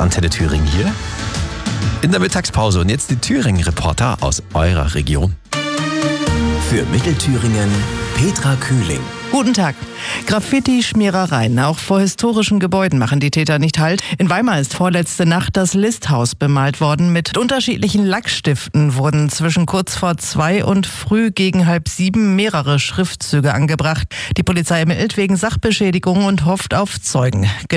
Antenne Thüringen hier. In der Mittagspause und jetzt die Thüringen-Reporter aus eurer Region. Für Mittelthüringen Petra Kühling. Guten Tag. Graffiti-Schmierereien, auch vor historischen Gebäuden machen die Täter nicht Halt. In Weimar ist vorletzte Nacht das Listhaus bemalt worden. Mit unterschiedlichen Lackstiften wurden zwischen kurz vor 2 und früh gegen 6:30 mehrere Schriftzüge angebracht. Die Polizei ermittelt wegen Sachbeschädigung und hofft auf Zeugen.